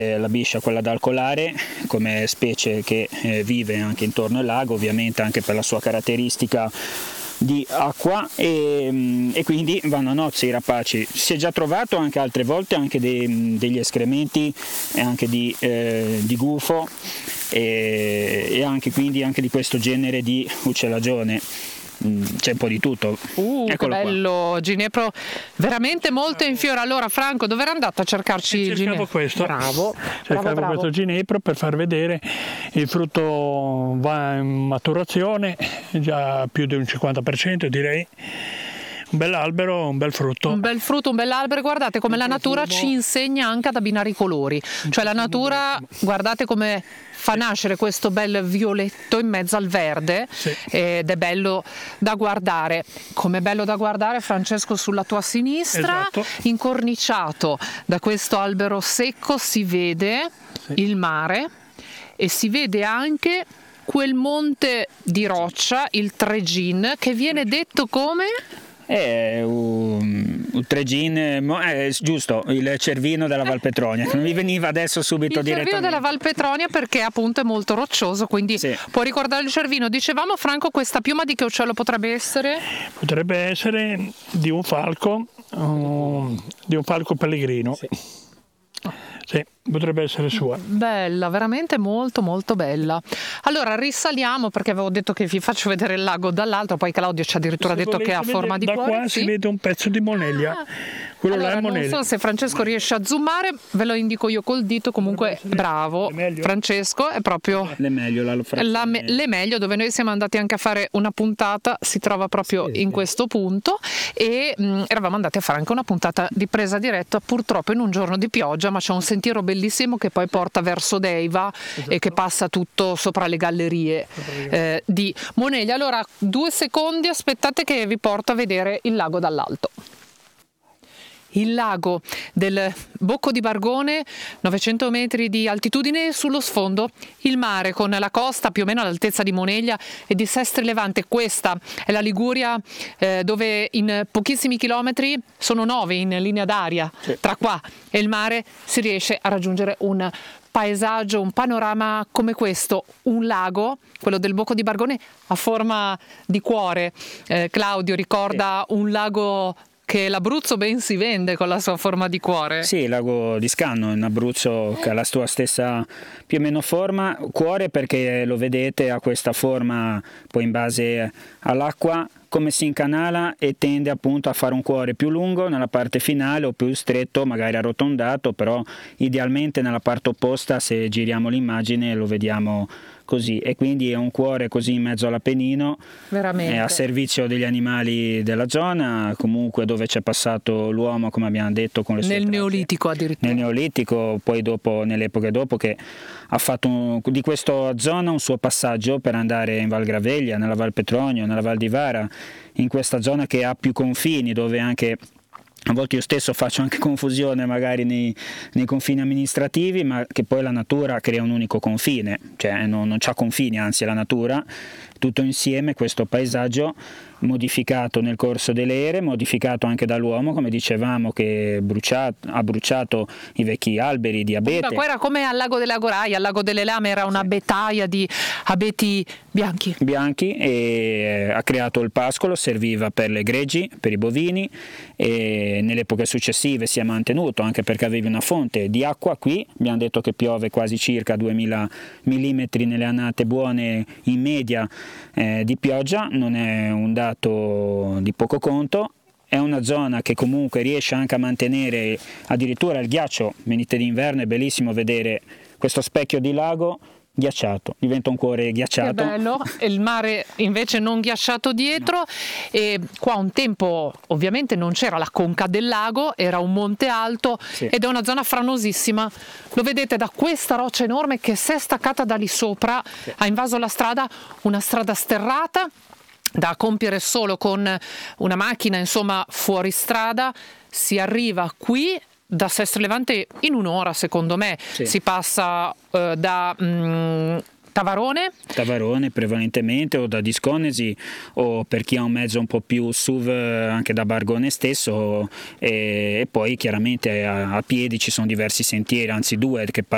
La biscia, quella d'alcolare, come specie che vive anche intorno al lago, ovviamente anche per la sua caratteristica di acqua, e quindi vanno a nozze i rapaci. Si è già trovato anche altre volte anche degli escrementi anche di gufo e anche quindi anche di questo genere di uccellagione. C'è un po' di tutto. Che bello qua. Ginepro, veramente molto in fiore. Allora Franco, dove era andato a cercarci il ginepro? Questo. Bravo. Questo ginepro per far vedere il frutto. Va in maturazione, già più di un 50% direi. Un bel albero, un bel frutto. Un bel frutto, un bell'albero. Guardate come la natura ci insegna anche ad abbinare i colori. Cioè la natura, guardate come fa nascere questo bel violetto in mezzo al verde, sì. Ed è bello da guardare. Com'è bello da guardare, Francesco, sulla tua sinistra, esatto. Incorniciato da questo albero secco si vede il mare e si vede anche quel monte di roccia, il Tregin, che viene detto come... un Tregin, giusto, il Cervino della Valpetronia, che mi veniva adesso subito il direttamente. Il Cervino della Valpetronia perché appunto è molto roccioso, quindi sì. Può ricordare il Cervino. Dicevamo, Franco, questa piuma di che uccello potrebbe essere? Potrebbe essere di un falco pellegrino. Sì. Sì, potrebbe essere sua. Bella, veramente molto molto bella. Allora risaliamo, perché avevo detto che vi faccio vedere il lago dall'alto, poi Claudio ci ha addirittura detto che ha forma di cuore. Da qua si vede un pezzo di Moneglia. Quello allora, là è Moneglia. Non so se Francesco riesce a zoomare, ve lo indico io col dito, comunque bravo Francesco, è proprio l'Emelio, dove noi siamo andati anche a fare una puntata, si trova proprio in questo punto, e eravamo andati a fare anche una puntata di presa diretta, purtroppo in un giorno di pioggia, ma c'è un sentiero bellissimo che poi porta verso Deiva, esatto. E che passa tutto sopra le gallerie di Moneglia. Allora 2 secondi, aspettate che vi porto a vedere il lago dall'alto. Il lago del Bocco di Bargone, 900 metri di altitudine, sullo sfondo il mare con la costa più o meno all'altezza di Moneglia e di Sestri Levante. Questa è la Liguria, dove in pochissimi chilometri, sono 9 in linea d'aria, sì. Tra qua e il mare si riesce a raggiungere un paesaggio, un panorama come questo, un lago, quello del Bocco di Bargone, a forma di cuore. Claudio ricorda un lago che l'Abruzzo ben si vende con la sua forma di cuore. Sì, il lago di Scanno in Abruzzo, che ha la sua stessa più o meno forma, cuore perché lo vedete ha questa forma poi in base all'acqua, come si incanala e tende appunto a fare un cuore più lungo nella parte finale o più stretto, magari arrotondato, però idealmente nella parte opposta, se giriamo l'immagine lo vediamo così, e quindi è un cuore così in mezzo all'Appennino, a servizio degli animali della zona, comunque dove c'è passato l'uomo, come abbiamo detto, con le sue nel tracce. Neolitico addirittura. Nel Neolitico, poi dopo, nelle epoche dopo, che ha fatto di questa zona un suo passaggio per andare in Val Graveglia, nella Val Petronio, nella Val di Vara, in questa zona che ha più confini, dove anche a volte io stesso faccio anche confusione magari nei confini amministrativi, ma che poi la natura crea un unico confine, cioè non c'ha confini, anzi la natura, tutto insieme, questo paesaggio modificato nel corso delle ere, modificato anche dall'uomo, come dicevamo, che ha bruciato i vecchi alberi di abete. Poi era come al lago delle Agoraie, al lago delle Lame, era una betaia di abeti bianchi, e ha creato il pascolo, serviva per le greggi, per i bovini, e nelle epoche successive si è mantenuto anche perché avevi una fonte di acqua qui. Abbiamo detto che piove quasi circa 2000 mm nelle annate buone in media di pioggia, non è un dato di poco conto. È una zona che comunque riesce anche a mantenere addirittura il ghiaccio. Venite d'inverno, è bellissimo vedere questo specchio di lago ghiacciato, diventa un cuore ghiacciato. Che bello, e il mare invece non ghiacciato dietro, no. E qua un tempo ovviamente non c'era la conca del lago, era un monte alto, sì. Ed è una zona franosissima, lo vedete da questa roccia enorme che si è staccata da lì sopra, sì. Ha invaso la strada, una strada sterrata da compiere solo con una macchina, insomma fuori strada. Si arriva qui da Sestri Levante in un'ora, secondo me, sì. Si passa da Tavarone prevalentemente, o da Disconesi, o per chi ha un mezzo un po' più SUV anche da Bargone stesso, e poi chiaramente a piedi ci sono diversi sentieri, anzi 2 che